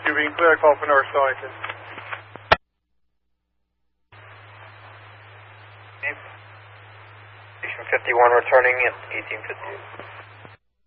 you being clear, call for North Stonington. Station 51 returning at 1850.